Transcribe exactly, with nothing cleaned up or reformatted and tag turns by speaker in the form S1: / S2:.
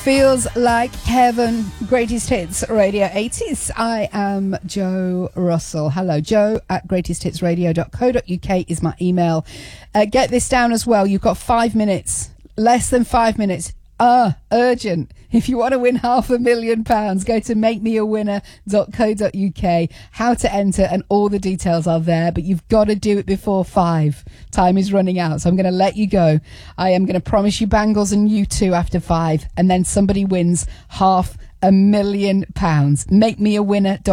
S1: Feels like heaven. Greatest Hits Radio eighties. I am Joe Russell. Hello, Joe at greatest hits radio dot co dot uk is my email. Uh, get this down as well. You've got five minutes. Less than five minutes. Ah, urgent. If you want to win half a million pounds, go to make me a winner dot co dot uk. How to enter and all the details are there, but you've got to do it before five. Time is running out, so I'm going to let you go. I am going to promise you bangles and you too after five, and then somebody wins half a million pounds. make me a winner dot